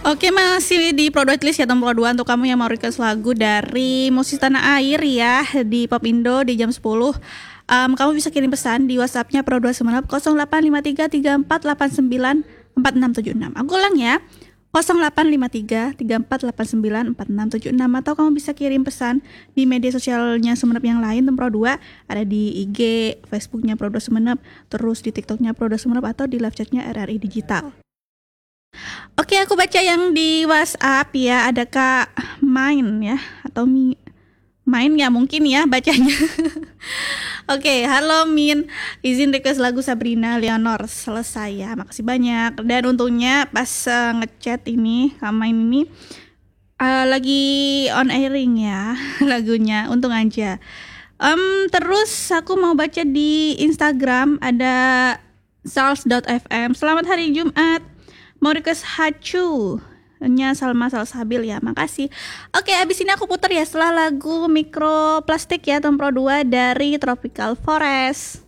Oke, masih di Pro 2 list ya, Tom Pro 2 untuk kamu yang mau request lagu dari musisi tanah air ya di Pop Indo di jam 10. Kamu bisa kirim pesan di WhatsApp-nya Pro 2 Semenep 085334894676. Aku ulang ya. 085334894676, atau kamu bisa kirim pesan di media sosialnya Semenep yang lain Tom Pro 2, ada di IG, Facebooknya Pro 2 Semenep, terus di TikToknya Pro 2 Semenep, atau di live chatnya RRI Digital. Oke, aku baca yang di WhatsApp ya. Ada Kak Main ya, atau Main ya mungkin ya bacanya. Oke, halo Min, izin request lagu Sabrina Leonor. Selesai ya, makasih banyak. Dan untungnya pas ngechat ini Kak Main ini lagi on airing ya lagunya, untung aja. Terus aku mau baca di Instagram ada sals.fm. Selamat hari Jumat, mau request Hacu nya Salma Salsabil ya, makasih. Oke, abis ini aku putar ya setelah lagu Mikroplastik ya Tom Pro 2 dari Tropical Forest.